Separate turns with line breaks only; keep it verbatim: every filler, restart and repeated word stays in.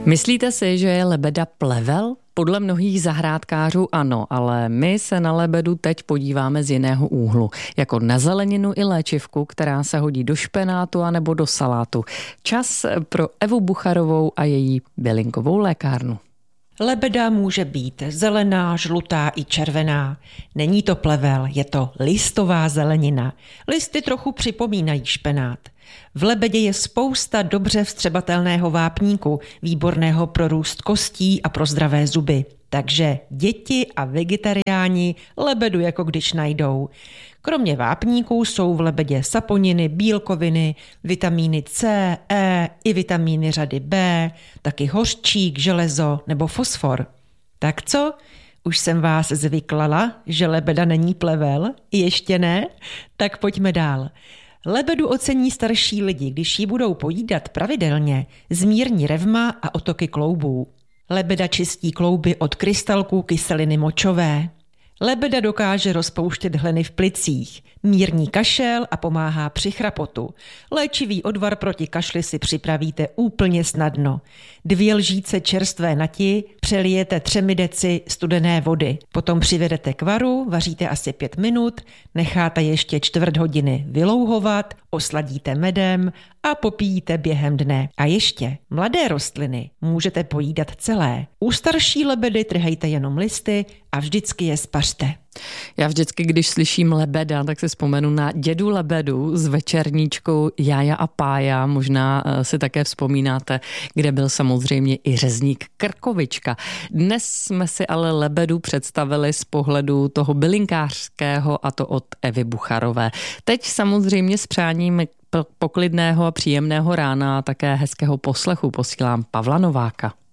Myslíte si, že je lebeda plevel? Podle mnohých zahrádkářů ano, ale my se na lebedu teď podíváme z jiného úhlu. Jako na zeleninu i léčivku, která se hodí do špenátu anebo do salátu. Čas pro Evu Bucharovou a její bylinkovou lékárnu.
Lebeda může být zelená, žlutá i červená. Není to plevel, je to listová zelenina. Listy trochu připomínají špenát. V lebedě je spousta dobře vstřebatelného vápníku, výborného pro růst kostí a pro zdravé zuby. Takže děti a vegetariáni lebedu jako když najdou. Kromě vápníků jsou v lebedě saponiny, bílkoviny, vitamíny C, E i vitamíny řady B, taky hořčík, železo nebo fosfor. Tak co? Už jsem vás zvyklala, že lebeda není plevel? Ještě ne? Tak pojďme dál. Lebedu ocení starší lidi, když ji budou pojídat pravidelně, zmírní revma a otoky kloubů. Lebeda čistí klouby od krystalků kyseliny močové. Lebeda dokáže rozpouštět hleny v plicích, mírní kašel a pomáhá při chrapotu. Léčivý odvar proti kašli si připravíte úplně snadno. Dvě lžíce čerstvé nati přelijete třemi deci studené vody. Potom přivedete k varu, vaříte asi pět minut, necháte ještě čtvrt hodiny vylouhovat, osladíte medem a popíjíte během dne. A ještě mladé rostliny můžete pojídat celé. U starší lebedy trhejte jenom listy a vždycky je spařte.
Já vždycky, když slyším lebeda, tak si vzpomenu na dědu Lebedu s večerníčkou Jája a Pája. Možná si také vzpomínáte, kde byl samozřejmě i řezník Krkovička. Dnes jsme si ale lebedu představili z pohledu toho bylinkářského, a to od Evy Bucharové. Teď samozřejmě s přáním poklidného a příjemného rána a také hezkého poslechu posílám Pavla Nováka.